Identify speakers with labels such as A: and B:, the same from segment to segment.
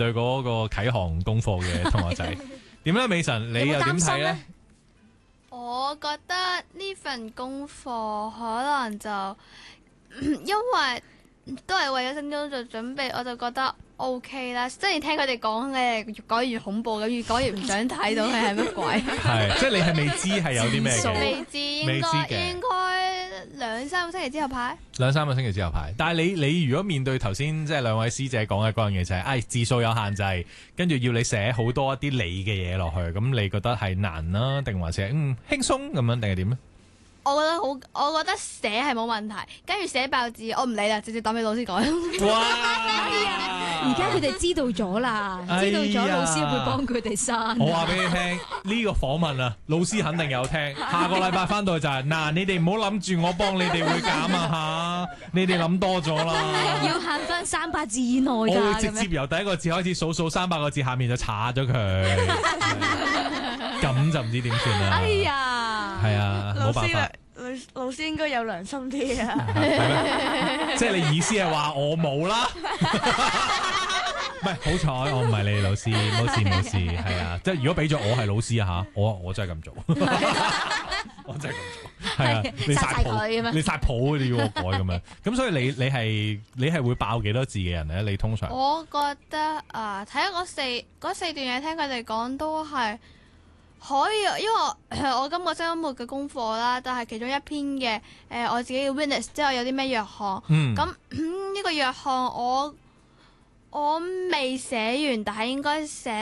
A: 對嗰個啟航功課嘅同學仔。點咧，美神，你又點睇咧？
B: 我覺得呢份功課可能就因為都係為咗升中做準備，我就覺得 OK 啦。雖然聽佢哋講嘅越講越恐怖咁，越講越唔想睇到佢係乜鬼。
A: 係，即係你係未知係有啲咩嘅？
B: 未知，應該2-3個星期之後派。
A: 2-3個星期之後派。但係你如果面對頭先即係兩位師姐講嘅嗰樣嘢就係，字數有限制，跟住要你寫好多一啲你嘅嘢落去，咁你覺得係難啦，定還是輕鬆咁樣，定係點咧？
B: 我覺得寫係冇問題，跟住寫爆字我唔理啦，直接抌俾老師改。
A: 哇！
C: 而家佢哋知道咗啦，知道咗老師會幫佢哋刪。
A: 我話俾你聽，呢個訪問啊，老師肯定有聽。下個禮拜翻到去就係嗱，你哋唔好諗住我幫你哋會減啊嚇，你哋諗多咗啦。
C: 要慳翻300字以內㗎。
A: 我會直接由第一個字開始數300個字，下面就查咗佢。咁就唔知點算啦。
C: 哎呀，
A: 係啊，冇辦法。
D: 老師應該有良心啲啊！
A: 即係你意思係話我冇啦？唔係，好彩我唔係你哋老師，冇事，係啊！即係如果俾咗我係老師啊嚇，我真係咁做，我真係咁做，係啊！你晒譜，你晒譜你要我改咁樣，咁所以你係會爆幾多字嘅人咧？你通常
B: 我覺得睇咗嗰四段嘢，聽佢哋講都係。可以，因為我今個周末嘅功課啦，但係其中一篇嘅我自己嘅 witness 之後有啲咩弱項，咁呢個弱項我未寫完，但係應該寫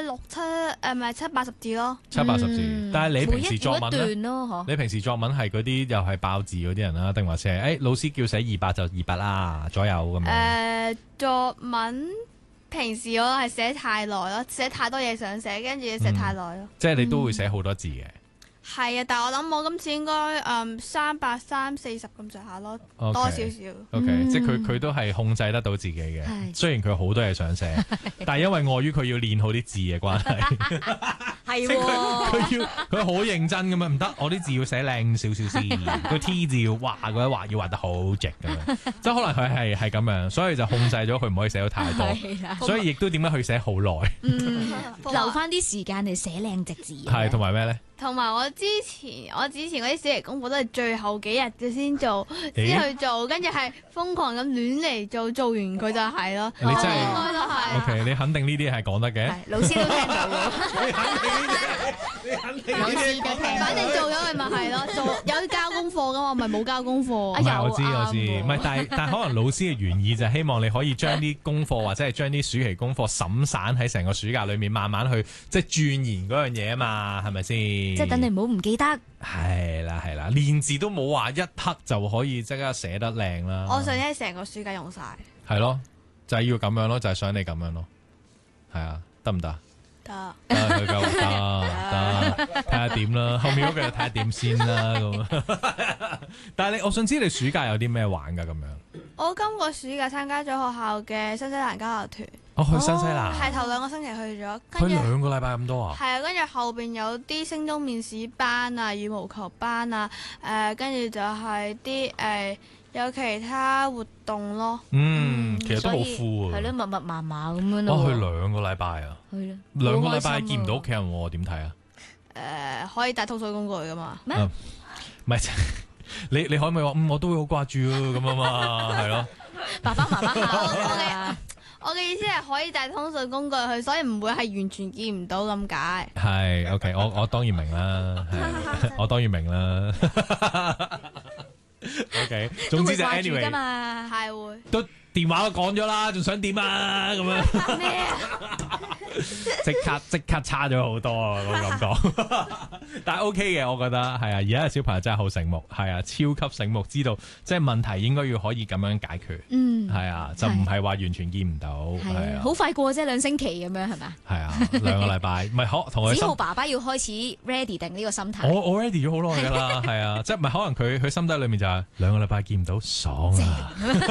B: 7-80字咯。
A: 7-80字，但係你平時作文咧？你平時作文係嗰啲又係爆字嗰啲人啦，定還是係老師叫寫200就200啦左右咁樣？
B: 作文。平時我係寫太耐咯，寫太多嘢想寫，跟住寫太耐咯。
A: 即係你都會寫好多字嘅。
B: 係啊，但係我諗我今次應該330-40咁上下咯，多少少。
A: OK，即係佢都係控制得到自己嘅。雖然佢好多嘢想寫，但係因為礙於佢要練好啲字嘅關係，
C: 係
A: 佢好認真咁樣，唔得，我啲字要寫靚少少先，個 T 字要畫得好直咁樣，即係可能佢係咁樣，所以就控制咗佢唔可以寫到太多，所以亦都點解佢寫好耐，
C: 留翻啲時間嚟寫靚直字。
A: 係同埋咩咧？
B: 同埋我之前嗰啲小題功課都係最後幾日嘅先去做，跟住係瘋狂咁亂嚟做完佢就係咯。
A: 你真係
B: 應該都係。
A: OK， 你肯定呢啲係講得嘅。
C: 老師都聽到喎。
A: 你肯定
C: 老師都聽。
B: 反正做咗佢咪係咯，有交功課噶嘛，唔係冇交功課。
A: 我知，唔係，但可能老師嘅原意就係希望你可以將啲功課或者係將啲暑期功課散喺成個暑假裏面，慢慢去即係鑽研嗰樣嘢啊嘛，係咪先？
C: 即係等你唔好唔記得。
A: 係啦，練字都冇話一刻就可以即刻寫得靚啦。
B: 我上次成個暑假用晒。
A: 係咯，就係要咁樣咯，就係想你咁樣咯。係啊，得唔得？
B: 得，
A: 佢夠得，睇下點啦。後面嗰句睇下點先啦咁。但係我想知你暑假有啲咩玩噶咁樣？
B: 我今個暑假參加咗學校嘅新西蘭交流團。
A: 去新西蘭，
B: 係頭2個星期去咗，
A: 去2個禮拜咁多啊？
B: 係啊，跟住後邊有啲升中面試班啊、羽毛球班啊，跟住就係啲有其他活動咯。
A: 其實都好富啊。
C: 係咯，密密麻麻咁樣咯。
A: 去2個禮拜啊？
C: 係咯
A: ，2個禮拜見唔到屋企人喎，點睇啊？
B: 可以帶通訊工具噶嘛？
C: 咩？
A: 唔係，你可唔可以話我都會好掛住咁啊嘛？係咯。
C: 爸爸媽媽
B: 我嘅意思係可以帶通訊工具去，所以唔會係完全見唔到咁解。
A: 係 OK， 我當然明啦，我當然明啦。OK， 總之就 anyway，
B: 係會
A: 都電話都講咗啦，仲想點啊？咁樣
B: 咩啊？
A: 即刻差咗好多啊！我咁講，但係 OK 嘅，我覺得係啊。而家嘅小朋友真係好醒目，係啊，超級醒目，知道即係問題應該要可以咁樣解決。係啊，就唔係話完全見唔到。係啊，
C: 好快過啫，2星期咁樣係咪？
A: 係啊，2個禮拜，唔係同佢。
C: 子豪爸爸要開始 ready 定呢個心態。
A: 我 ready 咗好耐㗎啦，係啊，即係唔係可能佢心底裏面就係2個禮拜見唔到，爽啊！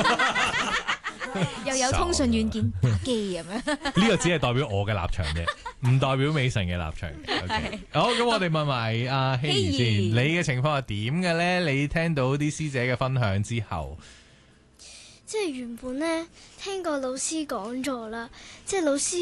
C: 又有通訊軟件打機咁樣，
A: 呢個只係代表我嘅立場啫，唔代表美神嘅立場。Okay. 好，咁我哋問埋阿希兒先，你嘅情況係點嘅咧？你聽到啲師姐嘅分享之後，
D: 即係原本咧聽過老師講咗啦，即係老師